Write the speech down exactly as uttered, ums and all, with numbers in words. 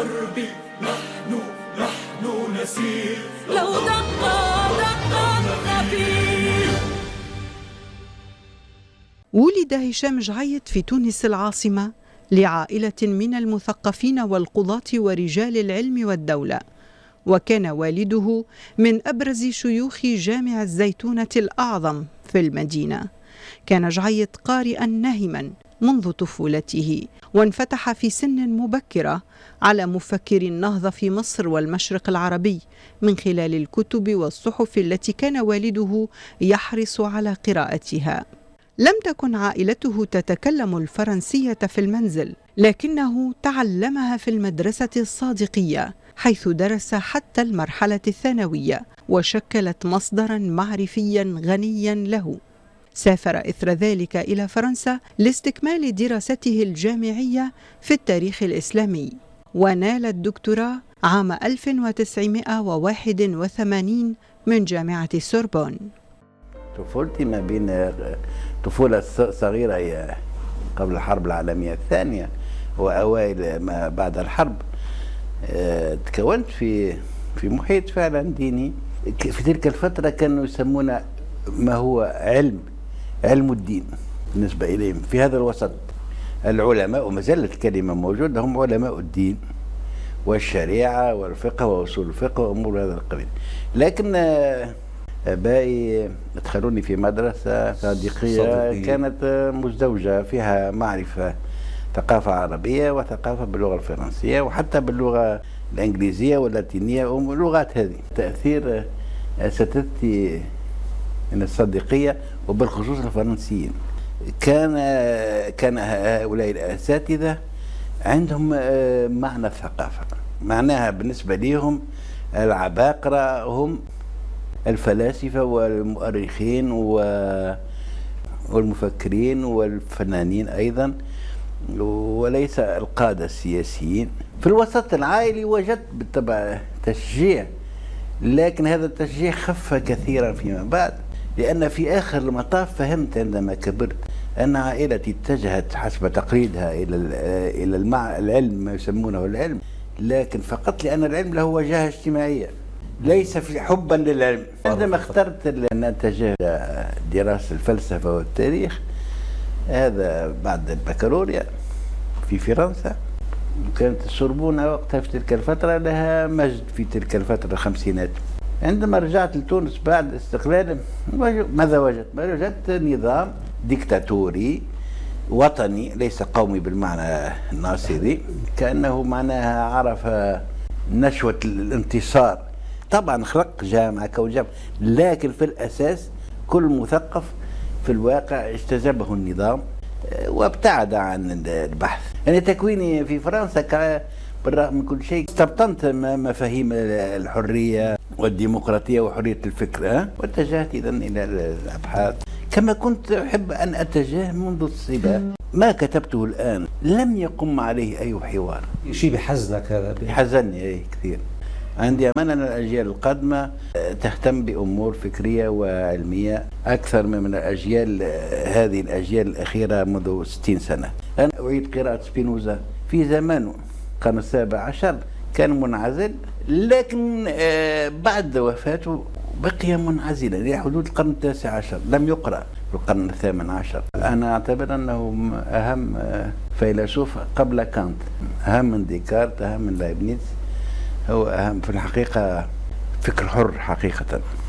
الدرب نحن نحن نسير لو دق دق النفير. ولد هشام جعيط في تونس العاصمة لعائلة من المثقفين والقضاة ورجال العلم والدولة، وكان والده من أبرز شيوخ جامع الزيتونة الأعظم في المدينة. كان جعيط قارئا ناهما منذ طفولته، وانفتح في سن مبكرة على مفكر النهضة في مصر والمشرق العربي من خلال الكتب والصحف التي كان والده يحرص على قراءتها. لم تكن عائلته تتكلم الفرنسية في المنزل، لكنه تعلمها في المدرسة الصادقية، حيث درس حتى المرحلة الثانوية، وشكلت مصدرا معرفيا غنيا له. سافر إثر ذلك إلى فرنسا لاستكمال دراسته الجامعية في التاريخ الإسلامي، ونال الدكتوراه عام ألف وتسعمائة وواحد وثمانين من جامعة السوربون. طفولتي ما بين طفولة صغيرة قبل الحرب العالمية الثانية وأوائل ما بعد الحرب، تكونت في في محيط فعلا ديني. في تلك الفترة كانوا يسمون ما هو علم علم الدين بالنسبة إليهم. في هذا الوسط العلماء، وما زالت الكلمة موجودة، هم علماء الدين والشريعة والفقه وأصول الفقه وأمور هذا القبيل. لكن آبائي أدخلوني في مدرسة صديقية كانت مزدوجة فيها معرفة ثقافة عربية وثقافة باللغة الفرنسية وحتى باللغة الإنجليزية واللاتينية واللغات هذه. تأثير أساتذتي من الصديقية وبالخصوص الفرنسيين، كان كان هؤلاء الأساتذة عندهم معنى الثقافة. معناها بالنسبة لهم العباقرة هم الفلاسفة والمؤرخين والمفكرين والفنانين أيضا، وليس القادة السياسيين. في الوسط العائلي وجدت بالطبع تشجيع، لكن هذا التشجيع خف كثيرا فيما بعد، لأن في آخر المطاف فهمت عندما كبرت أن عائلتي اتجهت حسب تقليدها إلى إلى العلم، ما يسمونه العلم، لكن فقط لأن العلم له وجهة اجتماعية، ليس في حبا للعلم. عندما اخترت أن أتجه إلى دراسة الفلسفة والتاريخ، هذا بعد البكالوريا في فرنسا، كانت السوربون وقتها في تلك الفترة لها مجد في تلك الفترة الخمسينات. عندما رجعت لتونس بعد استقلال، ماذا وجدت؟ وجدت نظام ديكتاتوري وطني ليس قومي بالمعنى الناصري، كأنه معناها عرف نشوة الانتصار. طبعا خلق جامعة كون جامعة، لكن في الأساس كل مثقف في الواقع اجتذبه النظام وابتعد عن البحث. يعني تكويني في فرنسا بالرغم من كل شيء استبطنت مفاهيم الحرية والديمقراطية وحرية الفكر، واتجهت إذا إلى الأبحاث كما كنت أحب أن أتجه منذ الصبا. ما كتبته الآن لم يقم عليه أي حوار. شيء بحزنك هذا؟ بحزني كثير. عندي أمانة أن الأجيال القادمة تهتم بأمور فكرية وعلمية أكثر من الأجيال هذه الأجيال الأخيرة منذ ستين سنة. أنا أعيد قراءة سبينوزا في زمانه القرن السابع عشر، كان منعزل، لكن بعد وفاته بقي منعزلا إلى حدود القرن التاسع عشر، لم يقرأ في القرن الثامن عشر. أنا أعتبر أنه أهم فيلسوف قبل كانت، أهم من ديكارت، أهم من لايبنيتس، هو أهم في الحقيقة فكر حر حقيقة.